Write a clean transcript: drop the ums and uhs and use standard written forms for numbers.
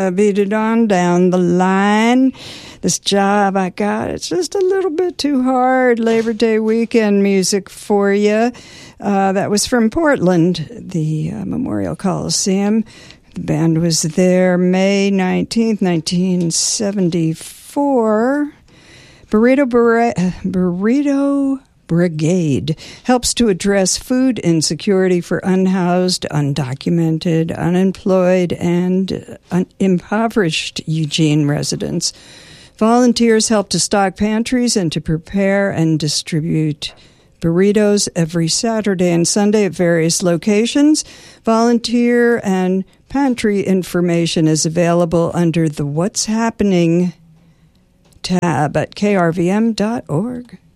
beat it on down the line. This job I got, it's just a little bit too hard. Labor Day weekend music for you. That was from Portland, the Memorial Coliseum. The band was there May 19th, 1974. Burrito Brigade helps to address food insecurity for unhoused, undocumented, unemployed, and impoverished Eugene residents. Volunteers help to stock pantries and to prepare and distribute burritos every Saturday and Sunday at various locations. Volunteer and pantry information is available under the What's Happening tab at krvm.org.